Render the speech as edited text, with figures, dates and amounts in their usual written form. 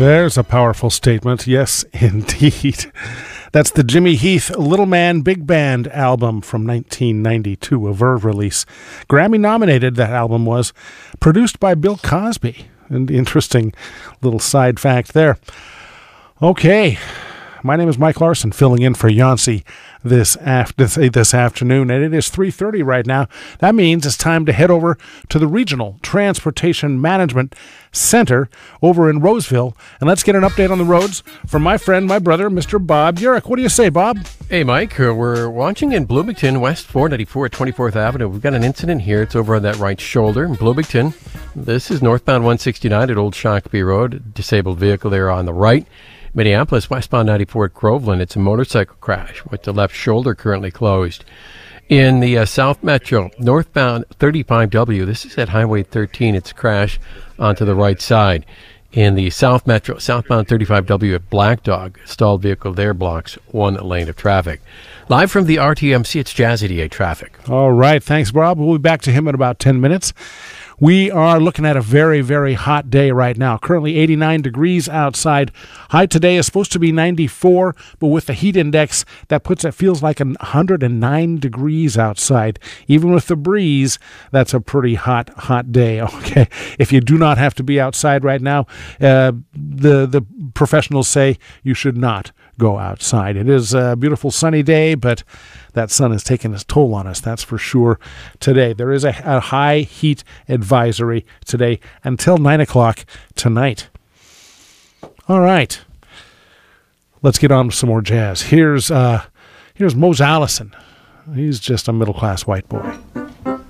There's a powerful statement. Yes, indeed. That's the Jimmy Heath Little Man Big Band album from 1992, a Verve release. Grammy-nominated, that album was. Produced by Bill Cosby. An interesting little side fact there. Okay, my name is Mike Larson, filling in for Yancey this afternoon, and it is 3:30 right now. That means it's time to head over to the Regional Transportation Management Center over in Roseville, and let's get an update on the roads from my friend, my brother, Mr. Bob Urich. What do you say, Bob? Hey, Mike. We're watching in Bloomington, West 494 at 24th Avenue. We've got an incident here. It's over on that right shoulder in Bloomington. This is northbound 169 at Old Shakopee Road. Disabled vehicle there on the right. Minneapolis, westbound 94 at Groveland. It's a motorcycle crash with the left shoulder currently closed. In the South Metro, northbound 35W, this is at Highway 13. It's a crash onto the right side. In the South Metro, southbound 35W at Black Dog, stalled vehicle there blocks one lane of traffic. Live from the RTMC, it's Jazz 88 traffic. All right, thanks, Bob. We'll be back to him in about 10 minutes. We are looking at a very, very hot day right now. Currently 89 degrees outside. High today is supposed to be 94, but with the heat index, that feels like 109 degrees outside. Even with the breeze, that's a pretty hot day. Okay, if you do not have to be outside right now, the professionals say you should not go outside. It is a beautiful sunny day, but that sun is taking its toll on us, that's for sure today. There is a high heat advisory today until 9 o'clock tonight. All right. Let's get on with some more jazz. Here's Mose Allison. He's just a middle-class white boy.